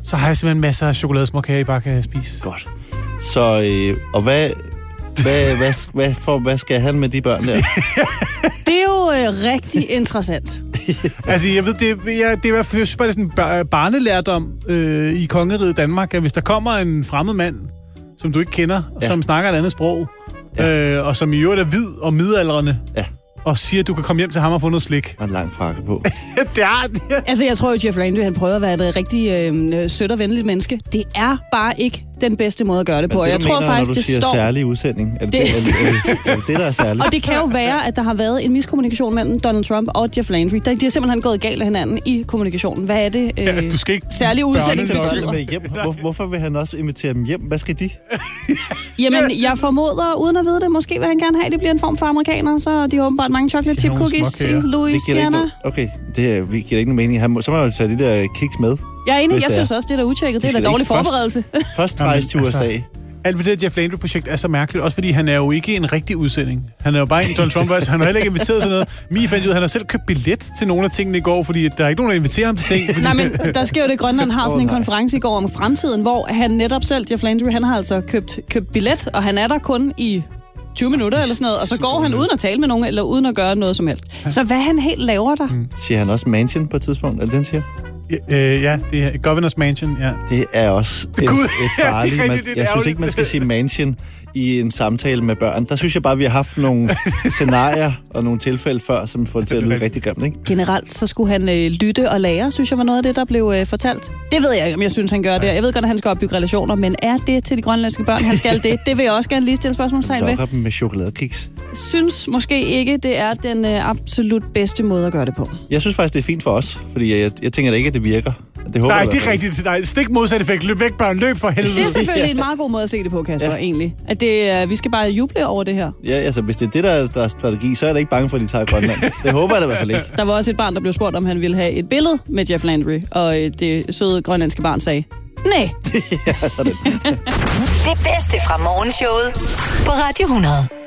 så har jeg simpelthen masser af chokoladesmåkager, I bare kan spise. Godt. Så, og hvad skal han med de børn der? Det er jo rigtig interessant. Altså, jeg ved, det er i hvert fald, jeg synes bare, det er sådan en barnelærdom i kongeriget Danmark, at hvis der kommer en fremmed mand, som du ikke kender, som snakker et andet sprog, og som i øvrigt er hvid og midaldrende, og siger, at du kan komme hjem til ham og få noget slik. Og en lang frakke på. Det er det. Altså, jeg tror jo, Jeff Landry, han prøver at være et rigtig sødt og venligt menneske. Det er bare ikke den bedste måde at gøre det på. Altså, jeg tror faktisk, når du siger særlig udsending. Er det, der er særligt? Og det kan jo være, at der har været en miskommunikation mellem Donald Trump og Jeff Landry. De har simpelthen gået galt af hinanden i kommunikationen. Hvad er det, du skal ikke særlig udsending betyder? Med hjem. Hvorfor vil han også invitere dem hjem? Hvad skal de? Jamen, jeg formoder, uden at vide det, måske vil han gerne have, at det bliver en form for amerikaner, så de har åbenbart mange chocolate chip cookies i Louisiana. Okay, vi giver ikke nogen mening. Så må jeg jo tage de der kiks med. Jeg er enig, jeg synes også, det er da utjekket. Det er da dårlig forberedelse. Først rejse til USA. Alt ved det Jeff Landry-projekt er så mærkeligt, også fordi han er jo ikke en rigtig udsending. Han er jo bare en Donald Trump, han har heller ikke inviteret til noget. Mie fandt ud, han har selv købt billet til nogle af tingene i går, fordi der er ikke nogen, der inviterer ham til ting. Fordi... Nej, men der sker jo det, Grønland har sådan en konference i går om fremtiden, hvor han netop selv, Jeff Landry, han har altså købt billet, og han er der kun i 20 minutter eller sådan noget, og så går han uden at tale med nogen, eller uden at gøre noget som helst. Så hvad han helt laver der? Siger han også mansion på et tidspunkt? Er det den siger? Ja, det er Governor's Mansion, ja. Det er også et farligt... Jeg synes ikke, man skal sige mansion i en samtale med børn. Der synes jeg bare, vi har haft nogle scenarier og nogle tilfælde før, som får det til at lyde rigtig grimt, ikke? Generelt, så skulle han lytte og lære, synes jeg var noget af det, der blev fortalt. Det ved jeg ikke, om jeg synes, han gør det. Jeg ved godt, at han skal opbygge relationer, men er det til de grønlandske børn, han skal det? Det vil jeg også gerne lige stille spørgsmålstegn ved. Dem med chokoladekiks. Synes måske ikke, det er den absolut bedste måde at gøre det på. Jeg synes faktisk, det er fint for os, fordi jeg tænker da ikke, at det virker. Det håber nej, det er rigtigt. Nej, stik modsat effekt. Løb væk, børn. Løb for helvede. Det er selvfølgelig en meget god måde at se det på, Kasper, egentlig. At det, vi skal bare juble over det her. Ja, altså, hvis det er det, der er strategi, så er jeg da ikke bange for, at de tager Grønland. Det håber jeg da i hvert fald ikke. Der var også et barn, der blev spurgt, om han ville have et billede med Jeff Landry, og det søde grønlandske barn sagde, nej. Ja, sådan. Det bedste fra morgenshowet på Radio 100.